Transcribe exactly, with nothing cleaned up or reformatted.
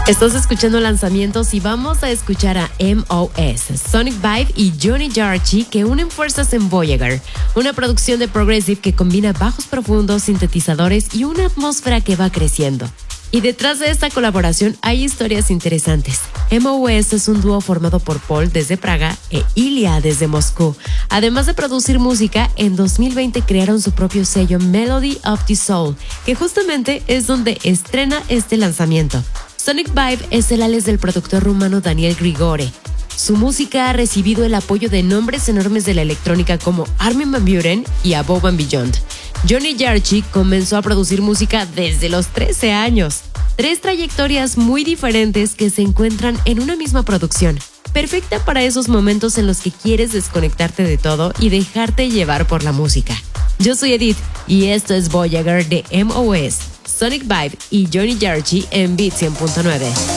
Estás escuchando lanzamientos y vamos a escuchar a M O S, Sonic Vibe y Johnny Jarchi que unen fuerzas en Voyager, una producción de Progressive que combina bajos profundos, sintetizadores y una atmósfera que va creciendo. Y detrás de esta colaboración hay historias interesantes. M O S es un dúo formado por Paul desde Praga e Ilya desde Moscú. Además de producir música, en dos mil veinte crearon su propio sello Melody of the Soul, que justamente es donde estrena este lanzamiento. Sonic Vibe es el alias del productor rumano Daniel Grigore. Su música ha recibido el apoyo de nombres enormes de la electrónica como Armin van Buuren y Above and Beyond. Johnny Jarchi comenzó a producir música desde los trece años. Tres trayectorias muy diferentes que se encuentran en una misma producción. Perfecta para esos momentos en los que quieres desconectarte de todo y dejarte llevar por la música. Yo soy Edith y esto es Voyager de M O S, Sonic Vibe y Johnny Jarchi en Beat cien punto nueve.